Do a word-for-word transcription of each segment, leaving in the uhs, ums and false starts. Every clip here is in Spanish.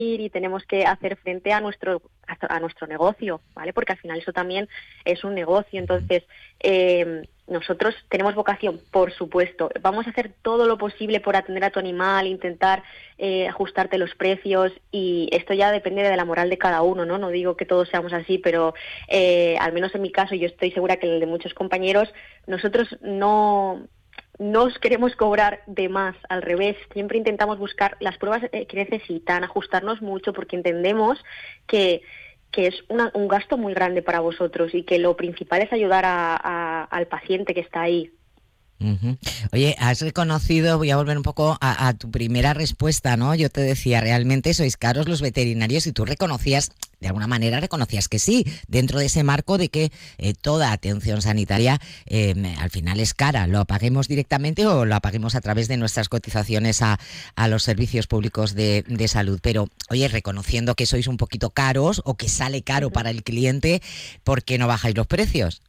y tenemos que hacer frente a nuestro a nuestro negocio, ¿vale? Porque al final eso también es un negocio. Entonces, eh, nosotros tenemos vocación, por supuesto. Vamos a hacer todo lo posible por atender a tu animal, intentar eh, ajustarte los precios, y esto ya depende de la moral de cada uno, ¿no? No digo que todos seamos así, pero eh, al menos en mi caso, yo estoy segura que en el de muchos compañeros, nosotros no... no os queremos cobrar de más, al revés, siempre intentamos buscar las pruebas que necesitan, ajustarnos mucho, porque entendemos que, que es una, un gasto muy grande para vosotros y que lo principal es ayudar a, a, al paciente que está ahí. Uh-huh. Oye, has reconocido, voy a volver un poco a, a tu primera respuesta, ¿no? Yo te decía, realmente sois caros los veterinarios, y tú reconocías, de alguna manera reconocías que sí, dentro de ese marco de que eh, toda atención sanitaria eh, al final es cara, lo paguemos directamente o lo paguemos a través de nuestras cotizaciones a, a los servicios públicos de, de salud. Pero, oye, reconociendo que sois un poquito caros o que sale caro Uh-huh. para el cliente, ¿por qué no bajáis los precios?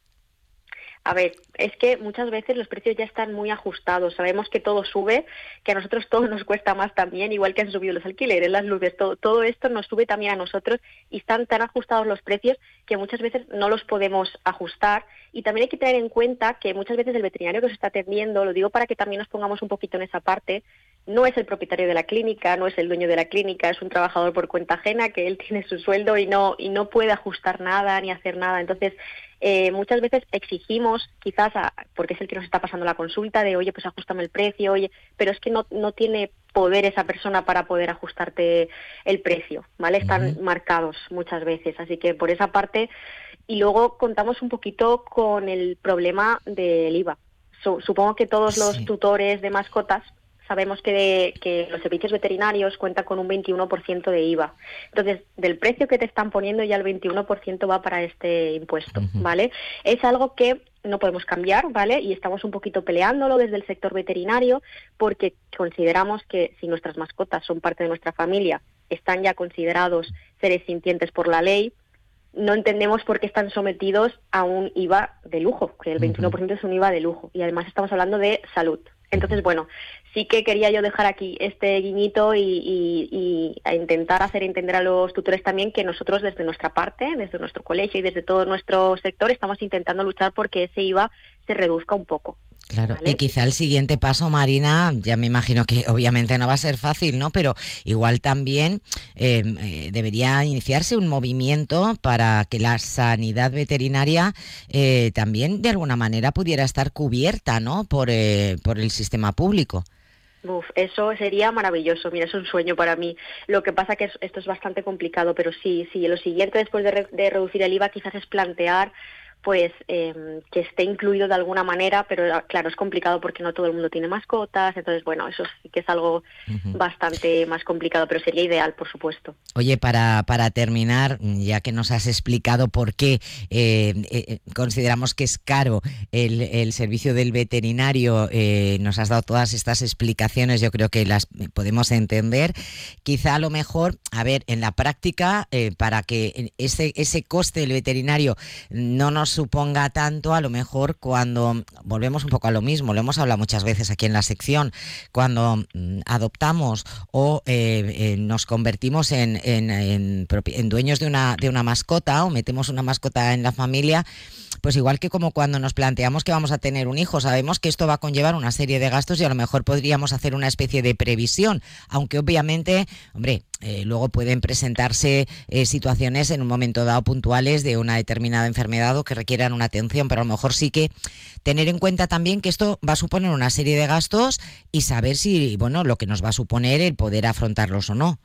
A ver, es que muchas veces los precios ya están muy ajustados. Sabemos que todo sube, que a nosotros todo nos cuesta más también, igual que han subido los alquileres, las luces, todo, todo esto nos sube también a nosotros, y están tan ajustados los precios que muchas veces no los podemos ajustar. Y también hay que tener en cuenta que muchas veces el veterinario que os está atendiendo, lo digo para que también nos pongamos un poquito en esa parte, no es el propietario de la clínica, no es el dueño de la clínica, es un trabajador por cuenta ajena, que él tiene su sueldo y no, y no puede ajustar nada ni hacer nada. Entonces, eh, muchas veces exigimos, quizás, a, porque es el que nos está pasando la consulta, de oye, pues ajustame el precio, oye, pero es que no, no tiene poder esa persona para poder ajustarte el precio, ¿vale? Están Uh-huh. marcados muchas veces, así que por esa parte. Y luego contamos un poquito con el problema del I V A. Su, supongo que todos los Sí. tutores de mascotas sabemos que, de, que los servicios veterinarios cuentan con un veintiuno por ciento de I V A. Entonces, del precio que te están poniendo, ya el veintiuno por ciento va para este impuesto, Uh-huh. ¿vale? Es algo que no podemos cambiar, ¿vale? Y estamos un poquito peleándolo desde el sector veterinario, porque consideramos que si nuestras mascotas son parte de nuestra familia, están ya considerados seres sintientes por la ley, no entendemos por qué están sometidos a un I V A de lujo, que el veintiuno por ciento es un I V A de lujo, y además estamos hablando de salud. Entonces, bueno, sí que quería yo dejar aquí este guiñito y, y, y a intentar hacer entender a los tutores también que nosotros desde nuestra parte, desde nuestro colegio y desde todo nuestro sector, estamos intentando luchar porque ese I V A se reduzca un poco. Claro, y ¿Vale? quizá el siguiente paso, Marina, ya me imagino que obviamente no va a ser fácil, ¿no? Pero igual también eh, eh, debería iniciarse un movimiento para que la sanidad veterinaria eh, también de alguna manera pudiera estar cubierta, ¿no? Por, eh, por el sistema público. Uf, eso sería maravilloso, mira, es un sueño para mí. Lo que pasa que es, esto es bastante complicado, pero sí, sí, lo siguiente después de, re, de reducir el I V A quizás es plantear pues eh, que esté incluido de alguna manera, pero claro, es complicado porque no todo el mundo tiene mascotas, entonces bueno, eso sí que es algo Uh-huh. bastante más complicado, pero sería ideal, por supuesto. Oye, para, para terminar, ya que nos has explicado por qué eh, eh, consideramos que es caro el, el servicio del veterinario, eh, nos has dado todas estas explicaciones, yo creo que las podemos entender. Quizá a lo mejor, a ver, en la práctica, eh, para que ese, ese coste del veterinario no nos suponga tanto, a lo mejor cuando, volvemos un poco a lo mismo, lo hemos hablado muchas veces aquí en la sección, cuando mm, adoptamos o eh, eh, nos convertimos en En, en, en dueños de una, de una mascota o metemos una mascota en la familia, pues igual que como cuando nos planteamos que vamos a tener un hijo, sabemos que esto va a conllevar una serie de gastos y a lo mejor podríamos hacer una especie de previsión, aunque obviamente, hombre, eh, luego pueden presentarse eh, situaciones en un momento dado puntuales de una determinada enfermedad o que requieran una atención, pero a lo mejor sí que tener en cuenta también que esto va a suponer una serie de gastos y saber si, bueno, lo que nos va a suponer el poder afrontarlos o no.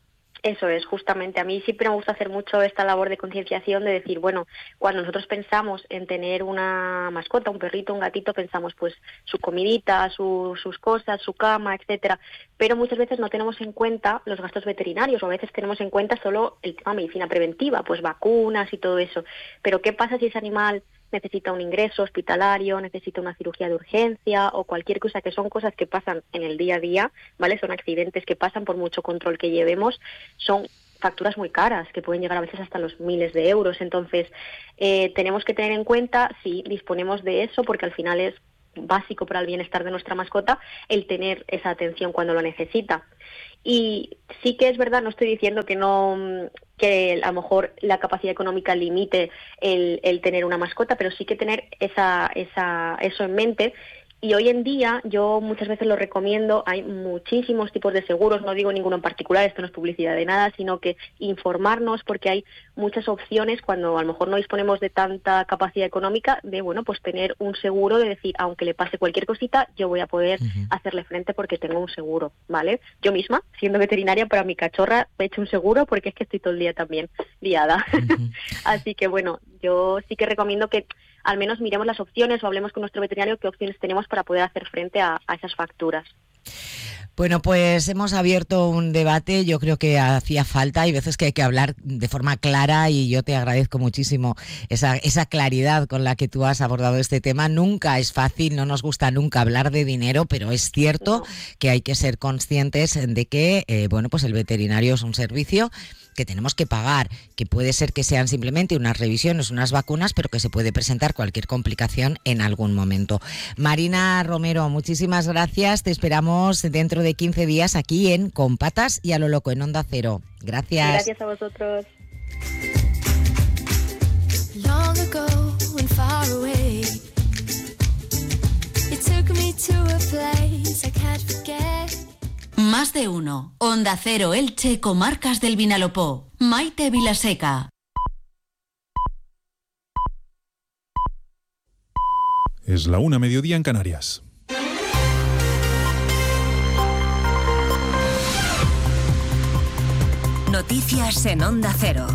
Eso es, justamente. A mí siempre me gusta hacer mucho esta labor de concienciación, de decir, bueno, cuando nosotros pensamos en tener una mascota, un perrito, un gatito, pensamos pues su comidita, su, sus cosas, su cama, etcétera. Pero muchas veces no tenemos en cuenta los gastos veterinarios, o a veces tenemos en cuenta solo el tema medicina preventiva, pues vacunas y todo eso. Pero ¿qué pasa si ese animal necesita un ingreso hospitalario, necesita una cirugía de urgencia o cualquier cosa, que son cosas que pasan en el día a día, ¿vale? Son accidentes que pasan por mucho control que llevemos, son facturas muy caras que pueden llegar a veces hasta los miles de euros. Entonces, eh, tenemos que tener en cuenta si disponemos de eso, porque al final es básico para el bienestar de nuestra mascota el tener esa atención cuando lo necesita. Y sí que es verdad, no estoy diciendo que no que a lo mejor la capacidad económica limite el, el tener una mascota, pero sí que tener esa, esa, eso en mente. Y hoy en día yo muchas veces lo recomiendo, hay muchísimos tipos de seguros, no digo ninguno en particular, esto no es publicidad de nada, sino que informarnos, porque hay muchas opciones cuando a lo mejor no disponemos de tanta capacidad económica, de bueno, pues tener un seguro, de decir, aunque le pase cualquier cosita, yo voy a poder uh-huh. hacerle frente porque tengo un seguro, ¿vale? Yo misma, siendo veterinaria, para mi cachorra he hecho un seguro porque es que estoy todo el día también liada. Uh-huh. Así que bueno, yo sí que recomiendo que al menos miremos las opciones o hablemos con nuestro veterinario qué opciones tenemos para poder hacer frente a, a esas facturas. Bueno, pues hemos abierto un debate, yo creo que hacía falta, hay veces que hay que hablar de forma clara y yo te agradezco muchísimo esa, esa claridad con la que tú has abordado este tema. Nunca es fácil, no nos gusta nunca hablar de dinero, pero es cierto no. que hay que ser conscientes de que, eh, bueno, pues el veterinario es un servicio que tenemos que pagar, que puede ser que sean simplemente unas revisiones, unas vacunas, pero que se puede presentar cualquier complicación en algún momento. Marina Romero, muchísimas gracias. Te esperamos dentro de quince días aquí en Con Patas y a lo Loco en Onda Cero. Gracias. Gracias a vosotros. Long ago and far away, you took me to a place I can't forget. Más de uno. Onda Cero Elche, Comarcas del Vinalopó. Maite Vilaseca. Es la una, mediodía en Canarias. Noticias en Onda Cero.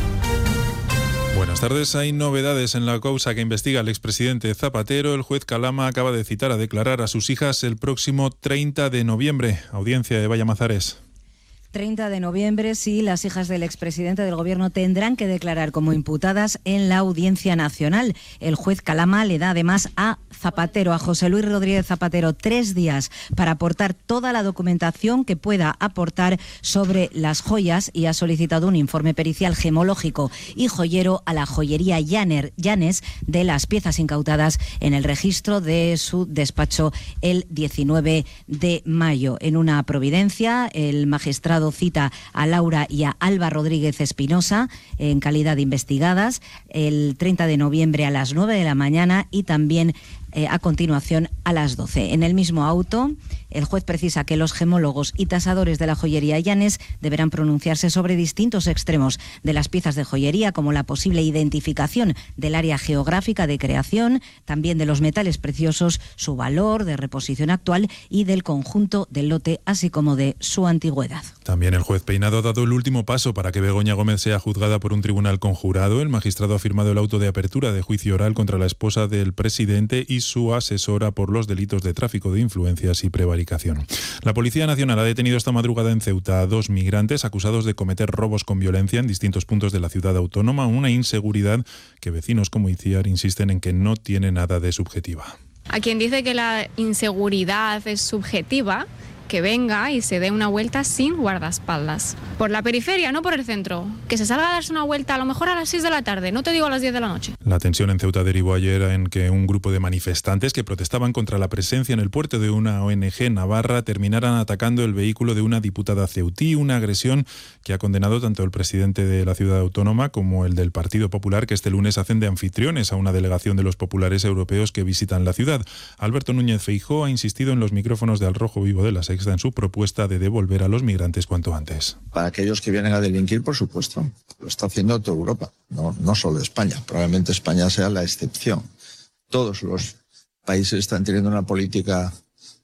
Buenas tardes. Hay novedades en la causa que investiga el expresidente Zapatero. El juez Calama acaba de citar a declarar a sus hijas el próximo treinta de noviembre. Audiencia de Vallamazares. treinta de noviembre, sí, las hijas del expresidente del Gobierno tendrán que declarar como imputadas en la Audiencia Nacional. El juez Calama le da además a Zapatero, a José Luis Rodríguez Zapatero, tres días para aportar toda la documentación que pueda aportar sobre las joyas y ha solicitado un informe pericial gemológico y joyero a la joyería Llaner, Llanes de las piezas incautadas en el registro de su despacho el diecinueve de mayo. En una providencia, el magistrado cita a Laura y a Alba Rodríguez Espinosa en calidad de investigadas el treinta de noviembre a las nueve de la mañana y también eh, a continuación a las doce. En el mismo auto, el juez precisa que los gemólogos y tasadores de la joyería Llanes deberán pronunciarse sobre distintos extremos de las piezas de joyería, como la posible identificación del área geográfica de creación, también de los metales preciosos, su valor de reposición actual y del conjunto del lote, así como de su antigüedad. También el juez Peinado ha dado el último paso para que Begoña Gómez sea juzgada por un tribunal conjurado. El magistrado ha firmado el auto de apertura de juicio oral contra la esposa del presidente y su asesora por los delitos de tráfico de influencias y prevaricación. La Policía Nacional ha detenido esta madrugada en Ceuta a dos migrantes acusados de cometer robos con violencia en distintos puntos de la ciudad autónoma, una inseguridad que vecinos como Itziar insisten en que no tiene nada de subjetiva. A quien dice que la inseguridad es subjetiva, que venga y se dé una vuelta sin guardaespaldas. Por la periferia, no por el centro. Que se salga a darse una vuelta a lo mejor a las seis de la tarde, no te digo a las diez de la noche. La tensión en Ceuta derivó ayer en que un grupo de manifestantes que protestaban contra la presencia en el puerto de una O N G navarra terminaran atacando el vehículo de una diputada ceutí, una agresión que ha condenado tanto el presidente de la ciudad autónoma como el del Partido Popular, que este lunes hacen de anfitriones a una delegación de los populares europeos que visitan la ciudad. Alberto Núñez Feijóo ha insistido en los micrófonos de Al Rojo Vivo de la Sexta en su propuesta de devolver a los migrantes cuanto antes. Para aquellos que vienen a delinquir, por supuesto, lo está haciendo toda Europa, no, no solo España. Probablemente España sea la excepción. Todos los países están teniendo una política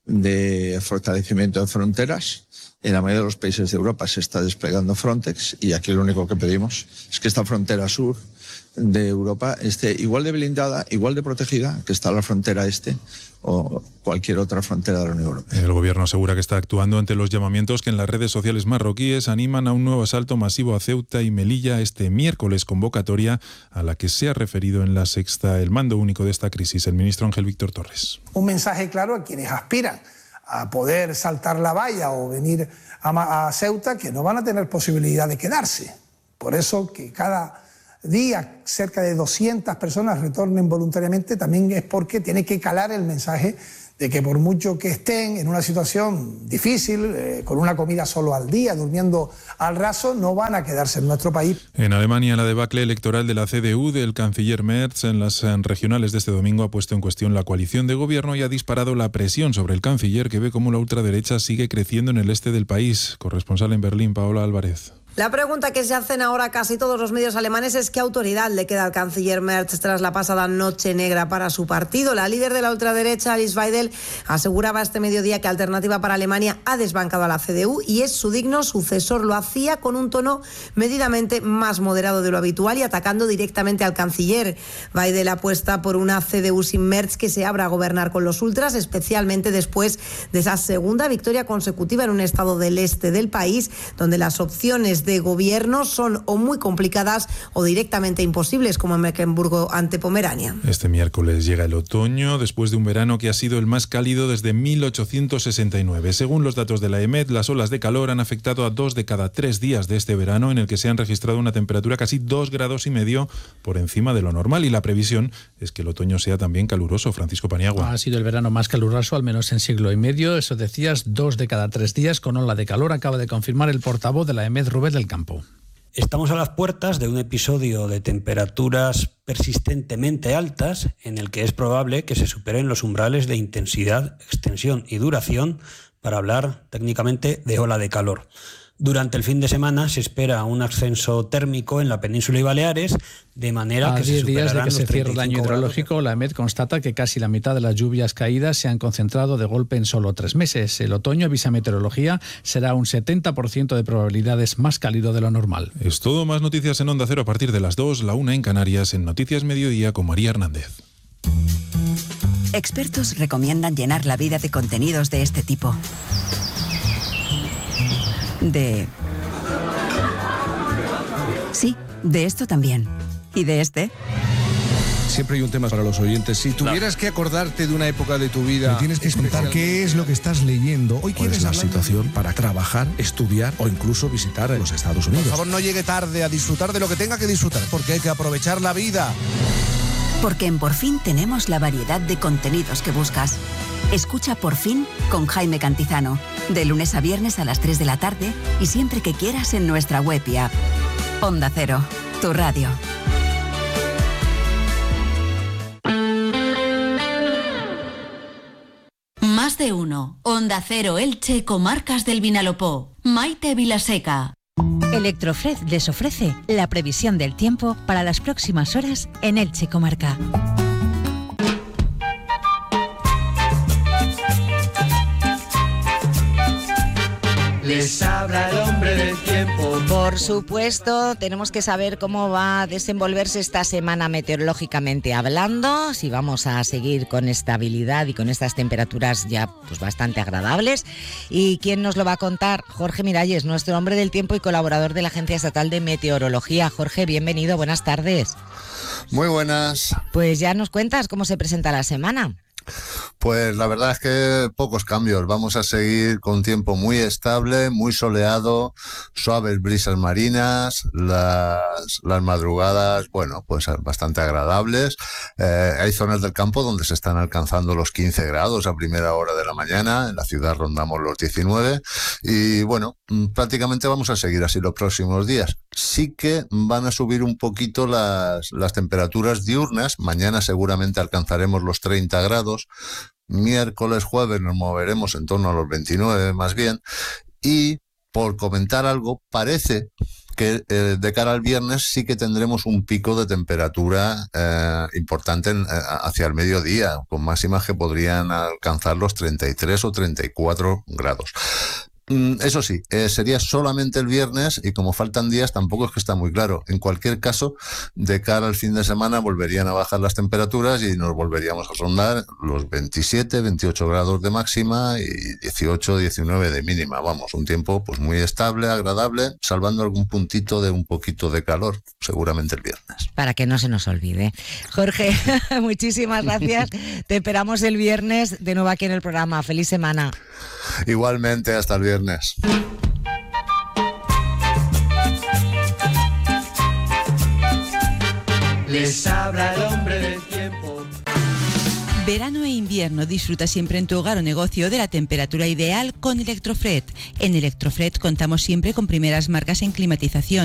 de fortalecimiento de fronteras. En la mayoría de los países de Europa se está desplegando Frontex y aquí lo único que pedimos es que esta frontera sur de Europa esté igual de blindada, igual de protegida que está la frontera este o cualquier otra frontera de la Unión Europea. El gobierno asegura que está actuando ante los llamamientos que en las redes sociales marroquíes animan a un nuevo asalto masivo a Ceuta y Melilla este miércoles, convocatoria a la que se ha referido en La Sexta el mando único de esta crisis, el ministro Ángel Víctor Torres. Un mensaje claro a quienes aspiran a poder saltar la valla o venir a, a Ceuta, que no van a tener posibilidad de quedarse. Por eso que cada día cerca de doscientas personas retornen voluntariamente, también es porque tiene que calar el mensaje de que por mucho que estén en una situación difícil, eh, con una comida solo al día, durmiendo al raso, no van a quedarse en nuestro país. En Alemania, la debacle electoral de la C D U del canciller Merz en las regionales de este domingo ha puesto en cuestión la coalición de gobierno y ha disparado la presión sobre el canciller, que ve cómo la ultraderecha sigue creciendo en el este del país. Corresponsal en Berlín, Paola Álvarez. La pregunta que se hacen ahora casi todos los medios alemanes es qué autoridad le queda al canciller Merz tras la pasada noche negra para su partido. La líder de la ultraderecha, Alice Weidel, aseguraba este mediodía que Alternativa para Alemania ha desbancado a la C D U y es su digno sucesor. Lo hacía con un tono medidamente más moderado de lo habitual y atacando directamente al canciller. Weidel apuesta por una C D U sin Merz que se abra a gobernar con los ultras, especialmente después de esa segunda victoria consecutiva en un estado del este del país, donde las opciones de gobierno son o muy complicadas o directamente imposibles, como en Mecklemburgo ante Pomerania. Este miércoles llega el otoño, después de un verano que ha sido el más cálido desde mil ochocientos sesenta y nueve. Según los datos de la E M E T, las olas de calor han afectado a dos de cada tres días de este verano, en el que se han registrado una temperatura casi dos grados y medio por encima de lo normal, y la previsión es que el otoño sea también caluroso. Francisco Paniagua. Ha sido el verano más caluroso, al menos en siglo y medio. Eso decías, dos de cada tres días con ola de calor, acaba de confirmar el portavoz de la E M E T, Rubén del Campo. Estamos a las puertas de un episodio de temperaturas persistentemente altas en el que es probable que se superen los umbrales de intensidad, extensión y duración para hablar técnicamente de ola de calor. Durante el fin de semana se espera un ascenso térmico en la península y Baleares, de manera a que se diez días de que se cierre el año hidrológico, la E M E T constata que casi la mitad de las lluvias caídas se han concentrado de golpe en solo tres meses. El otoño, avisa Meteorología, será un setenta por ciento de probabilidades más cálido de lo normal. Es todo. Más noticias en Onda Cero a partir de las dos, la una en Canarias, en Noticias Mediodía con María Hernández. Expertos recomiendan llenar la vida de contenidos de este tipo. De... Sí, de esto también. ¿Y de este? Siempre hay un tema para los oyentes. Si tuvieras que acordarte de una época de tu vida... Me tienes que contar qué es lo que estás leyendo. Hoy ¿Cuál es la situación para trabajar, estudiar o incluso visitar los Estados Unidos? Por favor, no llegue tarde a disfrutar de lo que tenga que disfrutar, porque hay que aprovechar la vida. Porque en Por Fin tenemos la variedad de contenidos que buscas. Escucha Por Fin con Jaime Cantizano, de lunes a viernes a las tres de la tarde y siempre que quieras en nuestra web y app. Onda Cero, tu radio. Más de uno. Onda Cero Elche, Comarcas del Vinalopó. Maite Vilaseca. Electrofred les ofrece la previsión del tiempo para las próximas horas en Elche Comarca. Les habla el hombre del tiempo. Por supuesto, tenemos que saber cómo va a desenvolverse esta semana meteorológicamente hablando, si vamos a seguir con estabilidad y con estas temperaturas ya pues bastante agradables. ¿Y quién nos lo va a contar? Jorge Miralles, nuestro hombre del tiempo y colaborador de la Agencia Estatal de Meteorología. Jorge, bienvenido, buenas tardes. Muy buenas. Pues ya nos cuentas cómo se presenta la semana. Pues la verdad es que pocos cambios. Vamos a seguir con tiempo muy estable, muy soleado, suaves brisas marinas, las, las madrugadas, bueno, pues bastante agradables. Eh, hay zonas del campo donde se están alcanzando los quince grados a primera hora de la mañana. En la ciudad rondamos los diecinueve. Y bueno, prácticamente vamos a seguir así los próximos días. Sí que van a subir un poquito las, las temperaturas diurnas. Mañana seguramente alcanzaremos los treinta grados. Miércoles, jueves nos moveremos en torno a los veintinueve más bien. Y por comentar algo, parece que eh, de cara al viernes sí que tendremos un pico de temperatura eh, importante en, eh, hacia el mediodía, con máximas que podrían alcanzar los treinta y tres o treinta y cuatro grados. Eso sí, eh, sería solamente el viernes y como faltan días tampoco es que está muy claro. En cualquier caso, de cara al fin de semana volverían a bajar las temperaturas y nos volveríamos a rondar los veintisiete, veintiocho grados de máxima y dieciocho, diecinueve de mínima. Vamos, un tiempo pues muy estable, agradable, salvando algún puntito de un poquito de calor, seguramente el viernes. Para que no se nos olvide. Jorge, muchísimas gracias. Te esperamos el viernes de nuevo aquí en el programa. Feliz semana. Igualmente, hasta el viernes. Les habla el hombre del tiempo. Verano e invierno, disfruta siempre en tu hogar o negocio de la temperatura ideal con Electrofred. En Electrofred contamos siempre con primeras marcas en climatización.